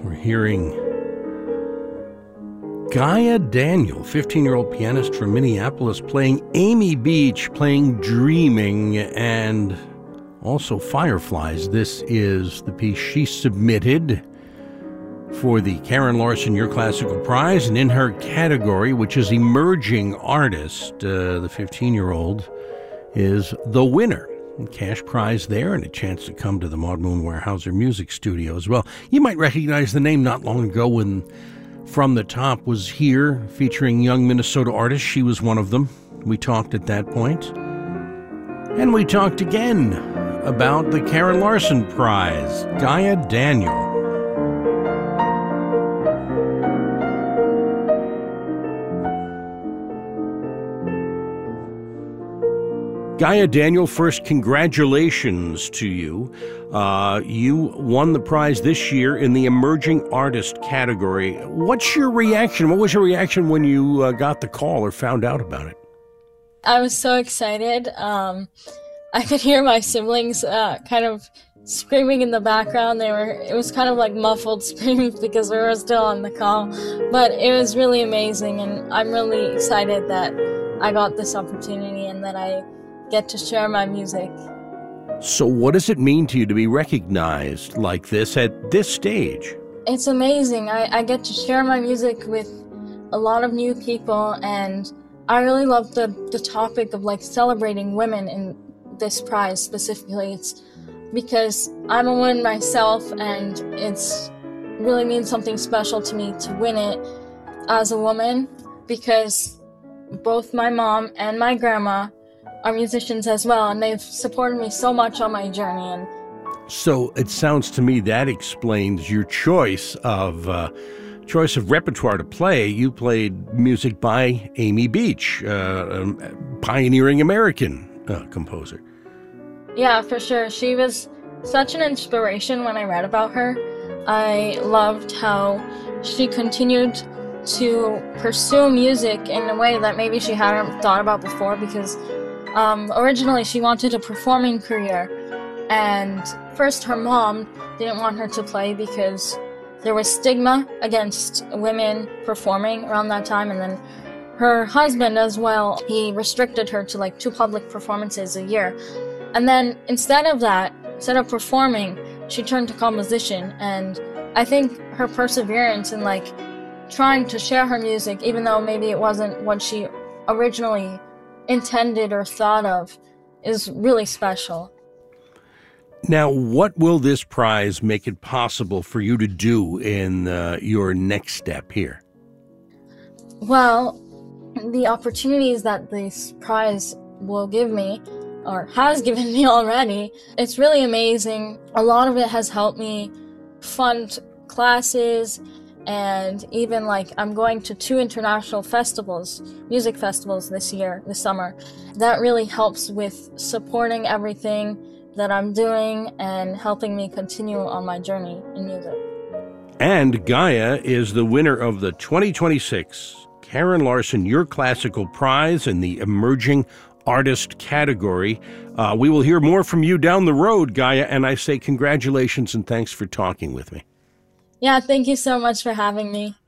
We're hearing Gaia Daniel, 15-year-old pianist from Minneapolis, playing Amy Beach, playing Dreaming, and also Fireflies. This is the piece she submitted for the Karen Larson Your Classical Prize, and in her category, which is Emerging Artist, the 15-year-old is the winner. Cash prize there and a chance to come to the Maud Moon Weyerhaeuser Music Studio as well. You might recognize the name. Not long ago when From the Top was here featuring young Minnesota artists. She was one of them. We talked at that point. And we talked again about the Karen Larson Prize, Gaia Daniel. Gaia Daniel, first, congratulations to you. You won the prize this year in the Emerging Artist category. What's your reaction? What was your reaction when you got the call or found out about it? I was so excited. I could hear my siblings kind of screaming in the background. It was kind of like muffled screams because we were still on the call. But it was really amazing, and I'm really excited that I got this opportunity and that I get to share my music. So what does it mean to you to be recognized like this at this stage? It's amazing. I get to share my music with a lot of new people, and I really love the topic of like celebrating women in this prize specifically. It's because I'm a woman myself, and it's really means something special to me to win it as a woman, because both my mom and my grandma are musicians as well, and they've supported me so much on my journey. And so it sounds to me that explains your choice of repertoire to play. You played music by Amy Beach, a pioneering American composer. Yeah, for sure. She was such an inspiration when I read about her. I loved how she continued to pursue music in a way that maybe she hadn't thought about before, because originally she wanted a performing career, and first her mom didn't want her to play because there was stigma against women performing around that time, and then her husband as well, he restricted her to like 2 public performances a year. And then instead of performing, she turned to composition, and I think her perseverance in like trying to share her music, even though maybe it wasn't what she originally intended or thought of, is really special. Now, what will this prize make it possible for you to do in your next step here? Well, the opportunities that this prize will give me, or has given me already, it's really amazing. A lot of it has helped me fund classes, and even like I'm going to 2 international festivals, music festivals this summer. That really helps with supporting everything that I'm doing and helping me continue on my journey in music. And Gaia is the winner of the 2026 Karen Larson Your Classical Prize in the Emerging Artist category. We will hear more from you down the road, Gaia, and I say congratulations and thanks for talking with me. Yeah, thank you so much for having me.